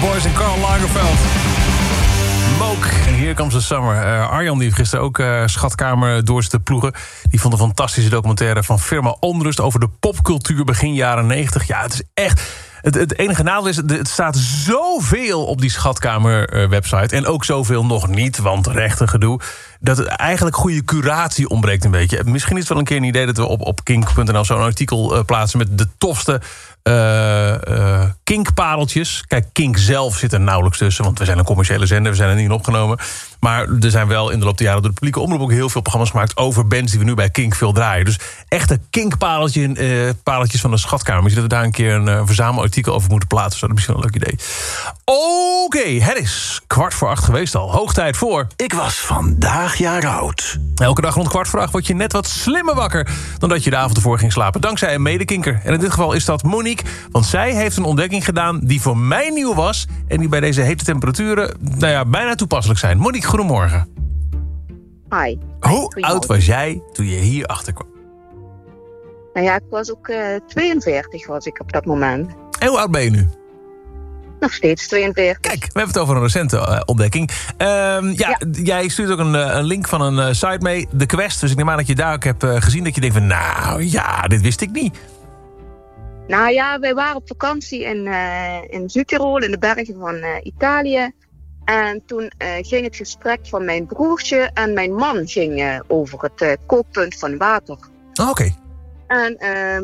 Boys en Karl Lagerfeld. Mook en Here Comes the Summer. Arjan die heeft gisteren ook Schatkamer door te ploegen. Die vond een fantastische documentaire van Firma Onrust over de popcultuur begin jaren 90. Ja, het is echt... Het enige nadeel is, het staat zoveel op die Schatkamer-website... en ook zoveel nog niet, want rechten gedoe... dat het eigenlijk goede curatie ontbreekt een beetje. Misschien is het wel een keer een idee dat we op kink.nl... zo'n artikel plaatsen met de tofste kinkpareltjes. Kijk, kink zelf zit er nauwelijks tussen... want we zijn een commerciële zender, we zijn er niet in opgenomen. Maar er zijn wel in de loop der jaren door de publieke omroep... ook heel veel programma's gemaakt over bands die we nu bij Kink veel draaien. Dus echte kinkpareltjes van de Schatkamer. Dus dat we daar een keer een verzamelartikel over moeten plaatsen. Dat is misschien wel een leuk idee. Oké, het is 7:15 geweest al. Hoog tijd voor... Ik was vandaag jaar oud. Elke dag rond 7:15 word je net wat slimmer wakker... dan dat je de avond ervoor ging slapen. Dankzij een medekinker. En in dit geval is dat Monique. Want zij heeft een ontdekking gedaan die voor mij nieuw was... en die bij deze hete temperaturen bijna toepasselijk zijn. Monique, goedemorgen. Hi. Hoe oud was jij toen je hier achter kwam? Nou ja, ik was ook 42 was ik op dat moment. En hoe oud ben je nu? Nog steeds 42. Kijk, we hebben het over een recente ontdekking. Jij stuurt ook een link van een site mee, The Quest. Dus ik neem aan dat je daar ook hebt gezien dat je denkt van... nou ja, dit wist ik niet. Nou ja, wij waren op vakantie in Zuid-Tirol, in de bergen van Italië. En toen ging het gesprek van mijn broertje en mijn man ging over het kookpunt van water. Oh, oké. En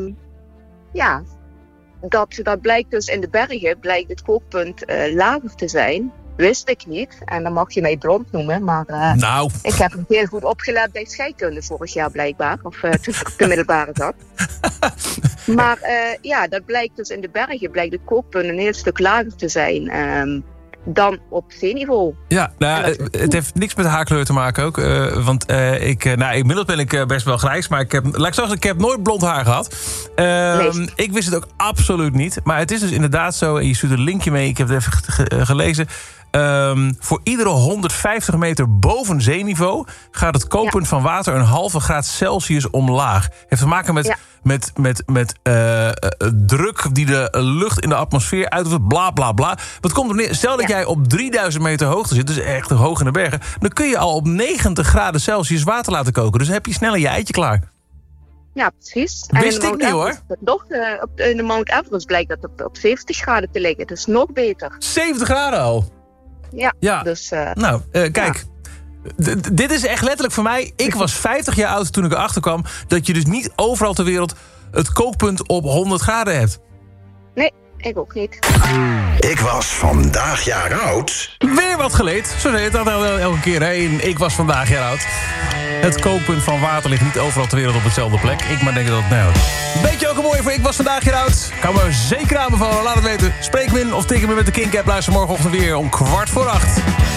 dat blijkt dus in de bergen, blijkt het kookpunt lager te zijn. Wist ik niet. En dan mag je mij blond noemen. Maar ik heb hem heel goed opgelet bij scheikunde vorig jaar blijkbaar. Of toen ik op de middelbare zat. Maar dat blijkt dus in de bergen. Blijkt het kookpunt een heel stuk lager te zijn dan op zeeniveau. Ja, het heeft niks met haarkleur te maken ook. Inmiddels ben ik best wel grijs. Maar ik heb nooit blond haar gehad. Ik wist het ook absoluut niet. Maar het is dus inderdaad zo. En je stuurt een linkje mee. Ik heb het even gelezen. Voor iedere 150 meter boven zeeniveau gaat het kookpunt van water een halve graad Celsius omlaag. Heeft te maken met druk die de lucht in de atmosfeer uitdoet, bla bla bla. Wat komt er neer? Stel dat jij op 3000 meter hoogte zit, dus echt hoog in de bergen, dan kun je al op 90 graden Celsius water laten koken. Dus dan heb je sneller je eitje klaar. Ja, precies. Wist ik niet hoor. In de Mount Everest blijkt dat op 70 graden te liggen. Dus nog beter. 70 graden al? Ja. Dus, kijk. Ja. Dit is echt letterlijk voor mij... Ik was 50 jaar oud toen ik erachter kwam... dat je dus niet overal ter wereld het kookpunt op 100 graden hebt. Nee, ik ook niet. Ik was vandaag jaar oud. Weer wat geleerd. Zo zei het dat elke keer. Ik was vandaag jaar oud. Het kookpunt van water ligt niet overal ter wereld op hetzelfde plek. Ik maar denk dat een beetje ook een mooie voor Ik was vandaag jaar oud. Kan me zeker aanbevallen. Laat het weten. Spreek me in of tik me met de Kink-app. Luister morgenochtend weer om 7:15.